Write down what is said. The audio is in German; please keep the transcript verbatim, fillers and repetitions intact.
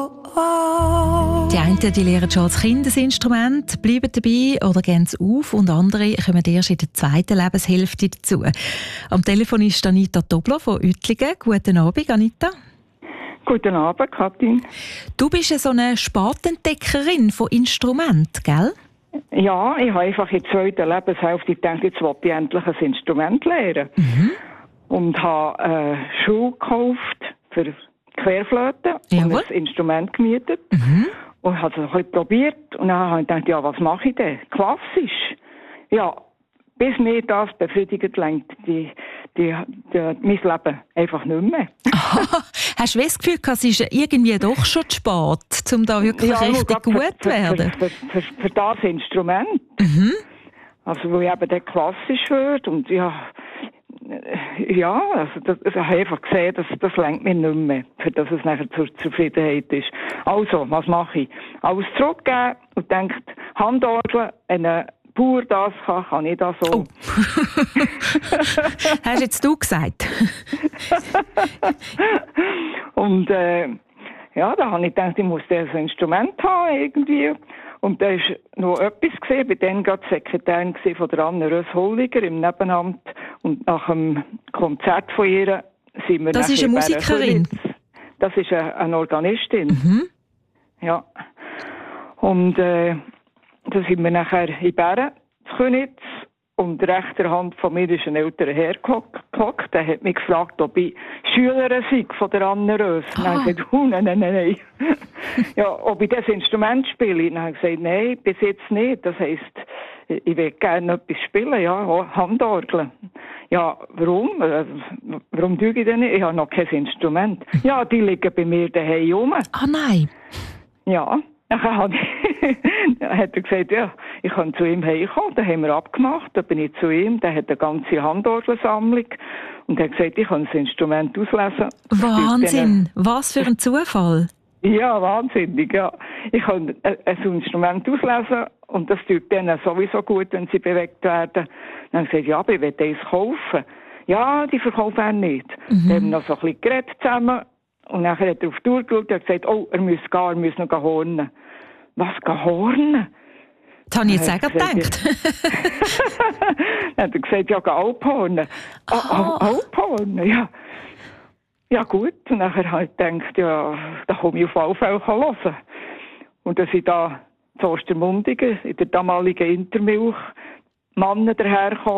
Die einen die lernen schon als Kind ein Instrument, bleiben dabei oder gehen es auf und andere kommen erst in der zweiten Lebenshälfte dazu. Am Telefon ist Anita Tobler von Uettlingen. Guten Abend, Anita. Guten Abend, Katin. Du bist ja so eine Spätentdeckerin von Instrumenten, gell? Ja, ich habe einfach in der zweiten Lebenshälfte gedacht, jetzt will ich endlich ein Instrument lernen. Mhm. Und habe eine Schule gekauft für Querflöte und ein Instrument gemietet. Mhm. Und habe es ein bisschen probiert. Und dann habe ich gedacht, ja, was mache ich denn? Klassisch. Ja, bis mir das befriedigt lenkt, die, die, die, mein Leben einfach nicht mehr. Hast du das Gefühl, es ist irgendwie doch schon zu spät, um da wirklich ja, richtig für, gut zu werden? Für, für, für, für das Instrument. Mhm. Also, wo ich eben dann klassisch wird und ja, ja, also das, ich habe einfach gesehen, dass das lenkt mich nicht mehr, für dass es nachher zur Zufriedenheit ist. Also, was mache ich? Alles zurückgeben und denke, Handorgel, eine Bauer das kann, kann ich das so. Oh. Hast jetzt du gesagt? Und äh, ja, da habe ich gedacht, ich muss das Instrument haben irgendwie. Und da war noch etwas gesehen, bei denen gerade Sekretärin von der Anne Röss-Holliger im Nebenamt. Und nach dem Konzert von ihr sind wir Das ist eine Musikerin? Das ist eine, eine Organistin. Mhm. Ja. Und äh, da sind wir nachher in Bären, in Königs. Und rechter Hand von mir ist ein älterer Herr gehockt. Der hat mich gefragt, ob ich Schülerin sei von der Anne Röss. Ah. Dann habe ich gesagt, oh, nein, nein, nein. Ja, ob ich das Instrument spiele? Dann habe ich gesagt, nein, bis jetzt nicht. Das heisst, ich will gerne etwas spielen, ja, Handorgeln. Ja, warum? Warum tue ich denn nicht? Ich habe noch kein Instrument. Ja, die liegen bei mir daheim rum. Ah, nein. Ja. Dann hat er gesagt, ja, ich kann zu ihm heimkommen. Dann haben wir abgemacht. Dann bin ich zu ihm. Der hat eine ganze Handorgelsammlung. Und er hat gesagt, ich kann das Instrument auslesen. Wahnsinn! Was für ein Zufall! Ja, wahnsinnig, ja. Ich kann ein Instrument auslesen und das tut denen sowieso gut, wenn sie bewegt werden. Dann habe ich gesagt, ja, aber ich will eins kaufen. Ja, die verkaufen er nicht. Mhm. Dann haben wir noch so ein bisschen geredet zusammen. Und dann hat er auf die Tour geschaut und gesagt, oh, er muss gehen, er muss noch hornen. Was, gehen hornen? Das habe ich jetzt auch gedacht. Dann hat er gesagt, ja, geh Alphornen. Ah, Alphornen, ja. Ja gut, und nachher habe ich gedacht, ja, da komme ich auf alle Fälle hören. Und dann sind da zu Ostermundigen, in der damaligen Intermilch, Männer dahergekommen.